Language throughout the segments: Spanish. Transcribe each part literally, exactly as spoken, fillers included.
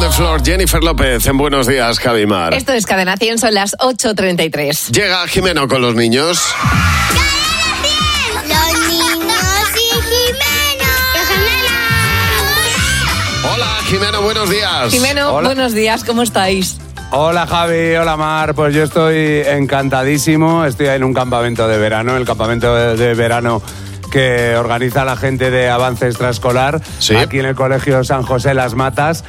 the Floor, Jennifer López, en Buenos Días, Javi Mar. Esto es Cadena cien, son las ocho treinta y tres. Llega Jimeno con los niños. ¡Cadena cien! ¡Los niños y Jimeno! Hola, Jimeno, buenos días. Jimeno, Hola. buenos días, ¿cómo estáis? Hola Javi, hola Mar, pues yo estoy encantadísimo, estoy en un campamento de verano, el campamento de, de verano que organiza la gente de Avance Extraescolar, Sí. aquí en el Colegio San José Las Matas,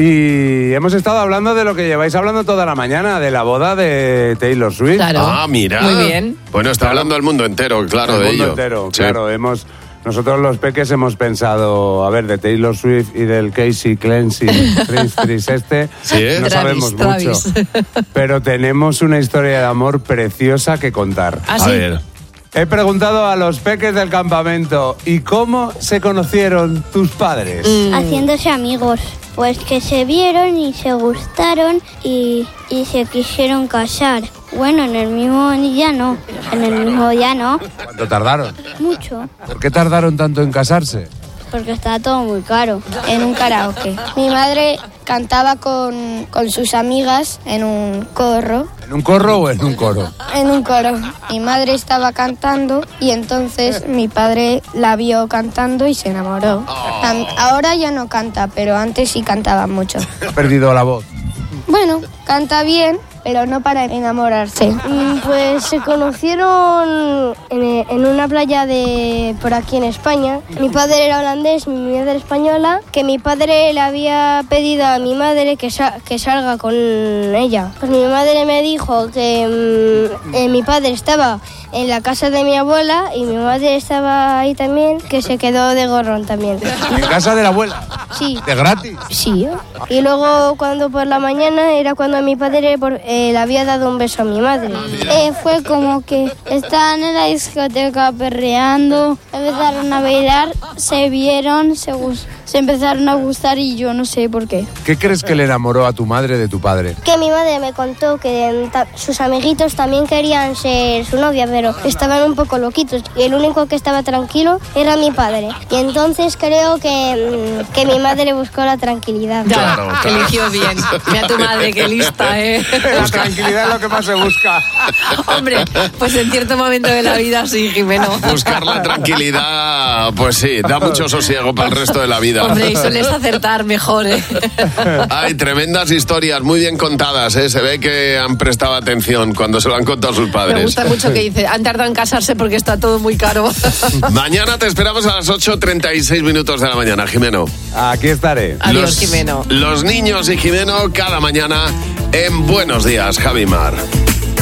y hemos estado hablando de lo que lleváis hablando toda la mañana, de la boda de Taylor Swift. Claro. Ah, mira. Muy bien. Bueno, está hablando el mundo entero, claro, el de mundo ello. entero, Sí. claro, hemos... Nosotros los peques hemos pensado, a ver, de Taylor Swift y del Casey Cleansing Prince Tris este, Sí, ¿eh? no Travis, sabemos Travis. mucho. Pero tenemos una historia de amor preciosa que contar. ¿Ah, A sí? ver. He preguntado a los peques del campamento, ¿y cómo se conocieron tus padres? Mm. Haciéndose amigos. Pues que se vieron y se gustaron y, y se quisieron casar. Bueno, en el mismo día no. En el mismo día no. ¿Cuánto tardaron? Mucho. ¿Por qué tardaron tanto en casarse? Porque estaba todo muy caro. En un karaoke. Mi madre cantaba con, con sus amigas en un corro. ¿En un corro o en un coro? En un coro. Mi madre estaba cantando y entonces mi padre la vio cantando y se enamoró. Tam- Ahora ya no canta, pero antes sí cantaba mucho. Ha perdido la voz. Bueno, canta bien, pero no para enamorarse. Pues se conocieron en, en una playa de por aquí en España. Mi padre era holandés, mi madre española, que mi padre le había pedido a mi madre que, sa- que salga con ella. Pues mi madre me dijo que mm, eh, mi padre estaba en la casa de mi abuela y mi madre estaba ahí también, que se quedó de gorrón también. ¿En casa de la abuela? Sí. ¿De gratis? Sí. Y luego cuando por la mañana era cuando mi padre por- eh, le había dado un beso a mi madre. Eh, fue como que estaban en la discoteca perreando, empezaron a bailar, se vieron, se, gus- se empezaron a gustar y yo no sé por qué. ¿Qué crees que le enamoró a tu madre de tu padre? Que mi madre me contó que mm, ta- sus amiguitos también querían ser su novia, pero estaban un poco loquitos. Y el único que estaba tranquilo era mi padre. Y entonces creo que, mm, que mi madre buscó la tranquilidad. Ya, Claro, que claro. eligió bien. Mira tu madre, qué lista, ¿eh? La tranquilidad es lo que más se busca. Hombre, pues en cierto momento de la vida sí, Jimeno. Buscar la tranquilidad, pues sí, da mucho sosiego para el resto de la vida. Hombre, y sueles acertar mejor, ¿eh? Hay tremendas historias, muy bien contadas, ¿eh? Se ve que han prestado atención cuando se lo han contado sus Me padres. gusta mucho que dice, han tardado en casarse porque está todo muy caro. Mañana te esperamos a las ocho treinta y seis minutos de la mañana, Jimeno. Aquí estaré. Adiós, Los- Jimeno. Los niños y Jimeno cada mañana en Buenos Días, Javi Mar.